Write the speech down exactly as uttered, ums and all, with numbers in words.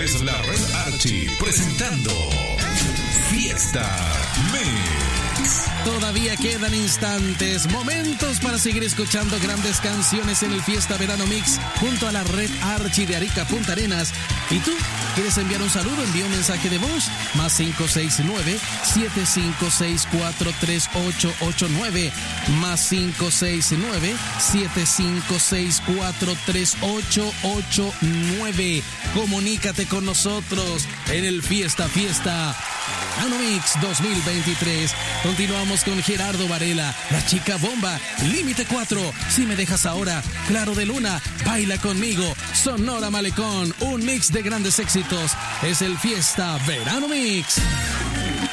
es la Red Archie presentando Fiesta Mix. Todavía quedan instantes, momentos para seguir escuchando grandes canciones en el Fiesta Verano Mix junto a la Red Archie de Arica Punta Arenas. ¿Y tú? ¿Quieres enviar un saludo? Envía un mensaje de voz. Más cinco seis nueve, siete cinco seis, cuatro tres ocho ocho nueve. Más cinco seis nueve, siete cinco seis, cuatro tres ocho ocho nueve. Comunícate con nosotros en el Fiesta Fiesta Verano Mix dos mil veintitrés. Continuamos con Gerardo Varela, La Chica Bomba, Límite cuatro, Si me dejas ahora, Claro de Luna, Baila conmigo, Sonora Malecón, un mix de grandes éxitos. Es el Fiesta Verano Mix.